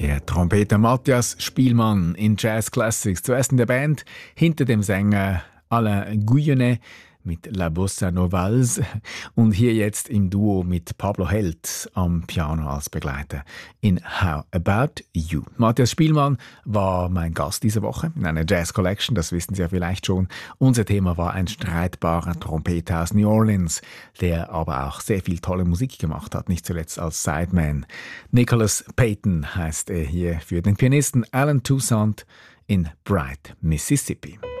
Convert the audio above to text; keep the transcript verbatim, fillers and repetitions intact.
Der Trompeter Matthias Spielmann in Jazz Classics. Zuerst in der Band hinter dem Sänger Alain Guyonnet mit La Bossa Novals und hier jetzt im Duo mit Pablo Held am Piano als Begleiter in How About You. Matthias Spielmann war mein Gast diese Woche in einer Jazz Collection, das wissen Sie ja vielleicht schon. Unser Thema war ein streitbarer Trompeter aus New Orleans, der aber auch sehr viel tolle Musik gemacht hat, nicht zuletzt als Sideman. Nicholas Payton heißt er hier für den Pianisten Alan Toussaint in Bright, Mississippi.